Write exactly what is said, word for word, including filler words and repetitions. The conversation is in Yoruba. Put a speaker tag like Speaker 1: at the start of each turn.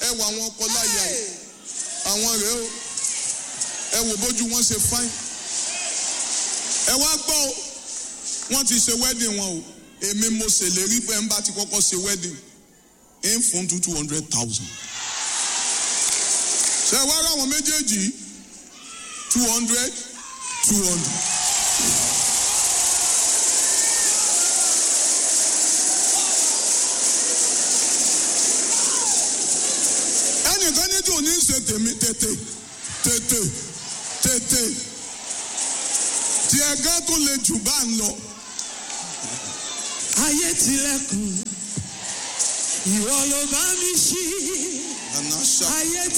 Speaker 1: ẹ wọ àwọn ọkọ láyà àwọn rèé o ẹ wò bójú wọn ṣe fáìn ẹ wá gbọ́ o wọ́n ti ṣe wedding wọn o èmi mo ṣèlérí pé ń bá ti kọ́kọ́ ṣe wedding ń fún two two hundred thousand ṣe wá ráwọn méjèèjì two hundred two hundred. ẹnìkan ní tòun ní ṣe tèmi tètè tètè tètè tí ẹgẹ́ tó lè jù bá ń lọ.
Speaker 2: ayé tilẹ̀kùn ìwọ ló bá mi ṣí ayé.